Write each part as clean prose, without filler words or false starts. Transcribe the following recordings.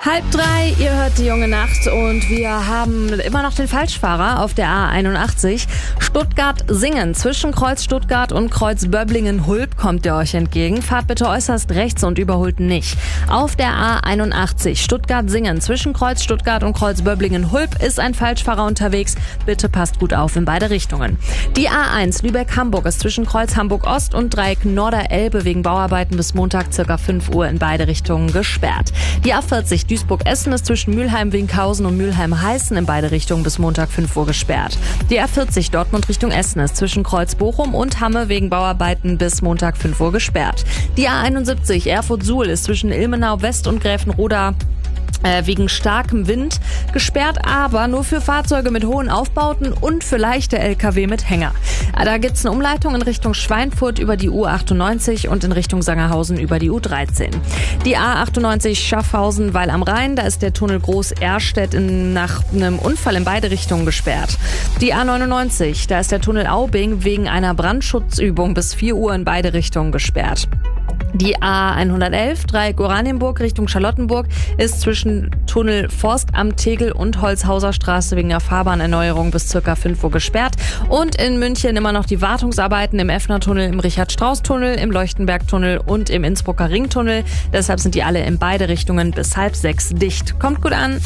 2:30, ihr hört die junge Nacht und wir haben immer noch den Falschfahrer auf der A81. Stuttgart-Singen, zwischen Kreuz Stuttgart und Kreuz Böblingen-Hulb kommt der euch entgegen. Fahrt bitte äußerst rechts und überholt nicht. Auf der A81 Stuttgart-Singen, zwischen Kreuz Stuttgart und Kreuz Böblingen-Hulb ist ein Falschfahrer unterwegs. Bitte passt gut auf in beide Richtungen. Die A1 Lübeck-Hamburg ist zwischen Kreuz Hamburg-Ost und Dreieck Norder-Elbe wegen Bauarbeiten bis Montag ca. 5 Uhr in beide Richtungen gesperrt. Die A40 Duisburg-Essen ist zwischen Mülheim-Winkhausen und Mülheim-Heißen in beide Richtungen bis Montag 5 Uhr gesperrt. Die A40 Dortmund Richtung Essen ist zwischen Kreuz Bochum und Hamme wegen Bauarbeiten bis Montag 5 Uhr gesperrt. Die A71 Erfurt-Suhl ist zwischen Ilmenau West und Gräfenroda wegen starkem Wind gesperrt, aber nur für Fahrzeuge mit hohen Aufbauten und für leichte LKW mit Hänger. Da gibt's eine Umleitung in Richtung Schweinfurt über die U98 und in Richtung Sangerhausen über die U13. Die A98 Schaffhausen-Weil am Rhein, da ist der Tunnel Groß-Erstedt nach einem Unfall in beide Richtungen gesperrt. Die A99, da ist der Tunnel Aubing wegen einer Brandschutzübung bis 4 Uhr in beide Richtungen gesperrt. Die A111 Dreieck Oranienburg Richtung Charlottenburg ist zwischen Tunnel Forstamt Tegel und Holzhauser Straße wegen der Fahrbahnerneuerung bis ca. 5 Uhr gesperrt. Und in München immer noch die Wartungsarbeiten im Effner-Tunnel, im Richard-Strauß-Tunnel, im Leuchtenberg-Tunnel und im Innsbrucker Ringtunnel. Deshalb sind die alle in beide Richtungen bis 5:30 dicht. Kommt gut an.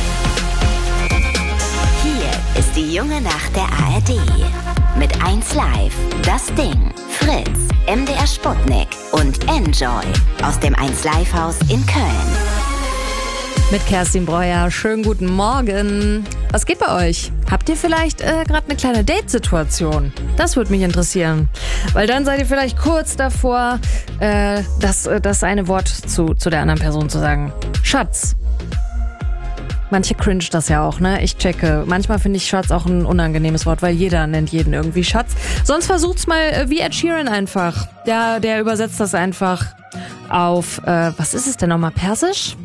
Hier ist die junge Nacht der ARD. Mit 1Live, Das Ding, Fritz, MDR Sputnik und Enjoy aus dem 1Live-Haus in Köln. Mit Kerstin Breuer, schönen guten Morgen. Was geht bei euch? Habt ihr vielleicht gerade eine kleine Date-Situation? Das würde mich interessieren. Weil dann seid ihr vielleicht kurz davor, das eine Wort zu der anderen Person zu sagen. Schatz. Manche cringe das ja auch, ne? Ich checke. Manchmal finde ich Schatz auch ein unangenehmes Wort, weil jeder nennt jeden irgendwie Schatz. Sonst versucht's mal wie Ed Sheeran einfach. Der übersetzt das einfach auf, was ist es denn nochmal? Persisch?